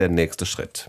der nächste Schritt?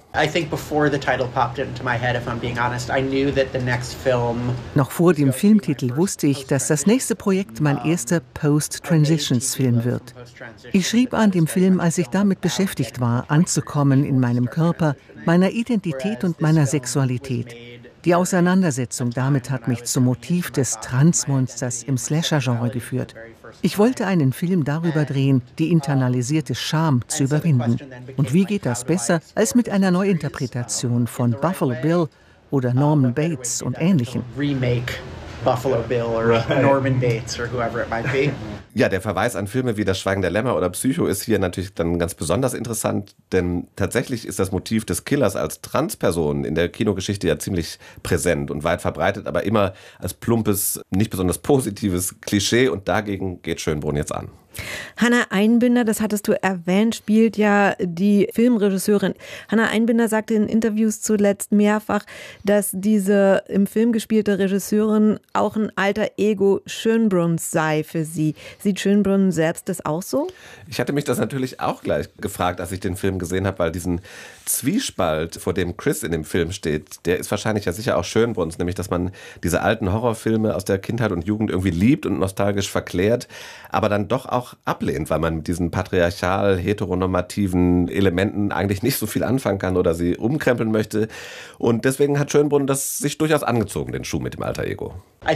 Noch vor dem Filmtitel wusste ich, dass das nächste Projekt mein erster Post-Transitions-Film wird. Ich schrieb an dem Film, als ich damit beschäftigt war, anzukommen in meinem Körper, meiner Identität und meiner Sexualität. Die Auseinandersetzung damit hat mich zum Motiv des Transmonsters im Slasher-Genre geführt. Ich wollte einen Film darüber drehen, die internalisierte Scham zu überwinden. Und wie geht das besser als mit einer Neuinterpretation von Buffalo Bill oder Norman Bates und Ähnlichem? Buffalo Bill or Norman Bates or whoever it might be. Ja, der Verweis an Filme wie Das Schweigen der Lämmer oder Psycho ist hier natürlich dann ganz besonders interessant, denn tatsächlich ist das Motiv des Killers als Transperson in der Kinogeschichte ja ziemlich präsent und weit verbreitet, aber immer als plumpes, nicht besonders positives Klischee, und dagegen geht Schönbrunn jetzt an. Hannah Einbinder, das hattest du erwähnt, spielt ja die Filmregisseurin. Hannah Einbinder sagte in Interviews zuletzt mehrfach, dass diese im Film gespielte Regisseurin auch ein alter Ego Schönbrunns sei für sie. Sieht Schönbrunn selbst das auch so? Ich hatte mich das natürlich auch gleich gefragt, als ich den Film gesehen habe, weil diesen Zwiespalt, vor dem Chris in dem Film steht, der ist wahrscheinlich ja sicher auch Schönbrunns, nämlich dass man diese alten Horrorfilme aus der Kindheit und Jugend irgendwie liebt und nostalgisch verklärt, aber dann doch auch ablehnt, weil man mit diesen patriarchal heteronormativen Elementen eigentlich nicht so viel anfangen kann oder sie umkrempeln möchte. Und deswegen hat Schönbrunn das sich durchaus angezogen, den Schuh mit dem Alter Ego.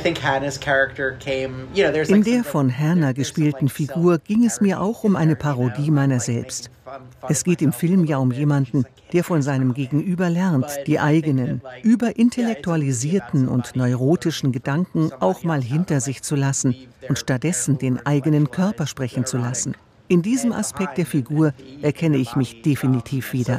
In der von Hannah gespielten Figur ging es mir auch um eine Parodie meiner selbst. Es geht im Film ja um jemanden, der von seinem Gegenüber lernt, die eigenen, überintellektualisierten und neurotischen Gedanken auch mal hinter sich zu lassen und stattdessen den eigenen Körper sprechen zu lassen. In diesem Aspekt der Figur erkenne ich mich definitiv wieder.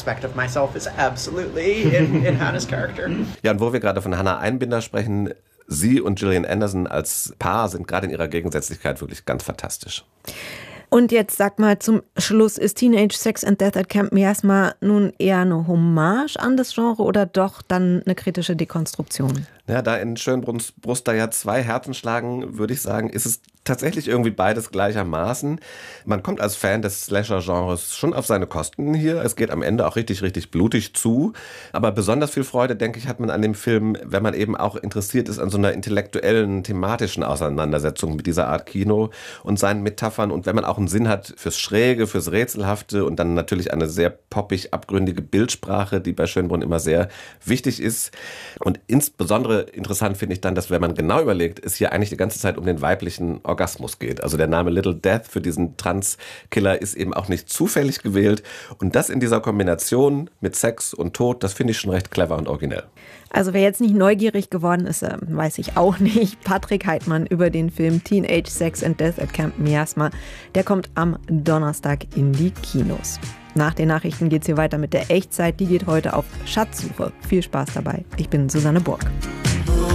Ja, und wo wir gerade von Hannah Einbinder sprechen, sie und Gillian Anderson als Paar sind gerade in ihrer Gegensätzlichkeit wirklich ganz fantastisch. Und jetzt sag mal zum Schluss, ist Teenage Sex and Death at Camp Miasma nun eher eine Hommage an das Genre oder doch dann eine kritische Dekonstruktion? Ja, da in Schönbrunns Brust da ja zwei Herzen schlagen, würde ich sagen, ist es tatsächlich irgendwie beides gleichermaßen. Man kommt als Fan des Slasher-Genres schon auf seine Kosten hier. Es geht am Ende auch richtig, richtig blutig zu. Aber besonders viel Freude, denke ich, hat man an dem Film, wenn man eben auch interessiert ist an so einer intellektuellen, thematischen Auseinandersetzung mit dieser Art Kino und seinen Metaphern. Und wenn man auch einen Sinn hat fürs Schräge, fürs Rätselhafte und dann natürlich eine sehr poppig abgründige Bildsprache, die bei Schönbrunn immer sehr wichtig ist. Und insbesondere interessant finde ich dann, dass, wenn man genau überlegt, es hier eigentlich die ganze Zeit um den weiblichen Orgasmus geht. Also der Name Little Death für diesen Trans-Killer ist eben auch nicht zufällig gewählt. Und das in dieser Kombination mit Sex und Tod, das finde ich schon recht clever und originell. Also wer jetzt nicht neugierig geworden ist, weiß ich auch nicht. Patrick Heitmann über den Film Teenage Sex and Death at Camp Miasma. Der kommt am Donnerstag in die Kinos. Nach den Nachrichten geht es hier weiter mit der Echtzeit. Die geht heute auf Schatzsuche. Viel Spaß dabei. Ich bin Susanne Burg.